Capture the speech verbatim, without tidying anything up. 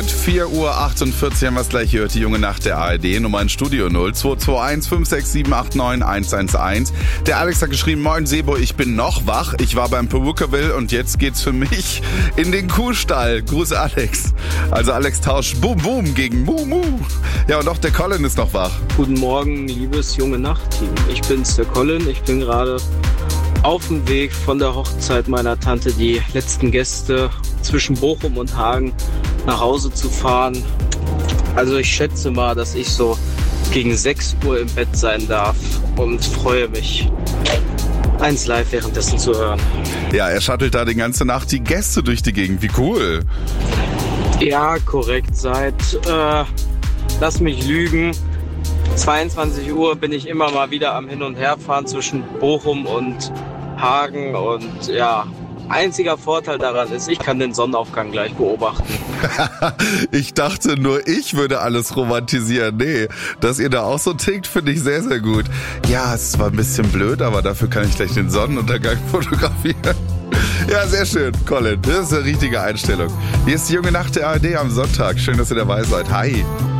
Und vier Uhr achtundvierzig haben wir es gleich gehört, die junge Nacht der A R D. Nummer ins Studio null zwei zwei eins fünf sechs sieben acht neun eins eins eins. Der Alex hat geschrieben, moin Sebo, ich bin noch wach. Ich war beim Perukaville und jetzt geht's für mich in den Kuhstall. Gruß Alex. Also Alex tauscht Boom Boom gegen Mu Mu. Ja, und auch der Colin ist noch wach. Guten Morgen, liebes junge Nacht-Team. Ich bin's, der Colin. Ich bin gerade auf dem Weg von der Hochzeit meiner Tante, die letzten Gäste zwischen Bochum und Hagen nach Hause zu fahren. Also ich schätze mal, dass ich so gegen sechs Uhr im Bett sein darf und freue mich, eins live währenddessen zu hören. Ja, er shuttelt da die ganze Nacht die Gäste durch die Gegend. Wie cool. Ja, korrekt. Seit, äh, lass mich lügen, zweiundzwanzig Uhr bin ich immer mal wieder am Hin- und Herfahren zwischen Bochum und Hagen und ja, einziger Vorteil daran ist, ich kann den Sonnenaufgang gleich beobachten. Ich dachte nur, ich würde alles romantisieren. Nee, dass ihr da auch so tickt, finde ich sehr, sehr gut. Ja, es war ein bisschen blöd, aber dafür kann ich gleich den Sonnenuntergang fotografieren. Ja, sehr schön, Colin. Das ist eine richtige Einstellung. Hier ist die junge Nacht der A R D am Sonntag. Schön, dass ihr dabei seid. Hi.